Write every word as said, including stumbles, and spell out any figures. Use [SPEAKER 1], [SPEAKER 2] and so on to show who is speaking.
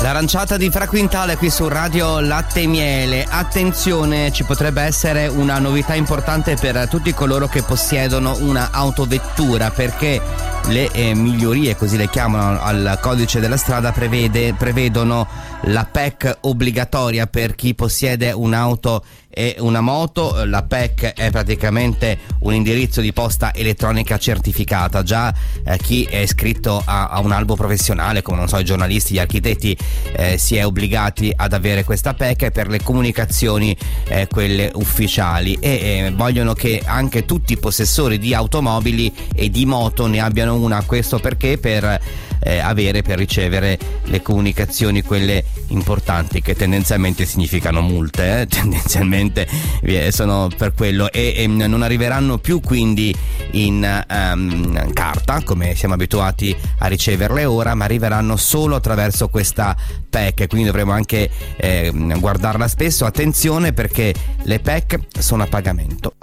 [SPEAKER 1] L'aranciata di Fra Quintale qui su Radio Latte e Miele. Attenzione, ci potrebbe essere una novità importante per tutti coloro che possiedono una autovettura, perché le eh, migliorie, così le chiamano, al codice della strada prevede, prevedono la P E C obbligatoria per chi possiede un'auto e una moto. La P E C è praticamente un indirizzo di posta elettronica certificata. Già eh, chi è iscritto a, a un albo professionale, come non so i giornalisti, gli architetti, eh, si è obbligati ad avere questa P E C per le comunicazioni, eh, quelle ufficiali, e eh, vogliono che anche tutti i possessori di automobili e di moto ne abbiano una. Questo perché per eh, avere, per ricevere le comunicazioni, quelle importanti, che tendenzialmente significano multe, eh? tendenzialmente sono per quello, e, e non arriveranno più quindi in um, carta come siamo abituati a riceverle ora, ma arriveranno solo attraverso questa P E C, quindi dovremo anche eh, guardarla spesso. Attenzione, perché le P E C sono a pagamento.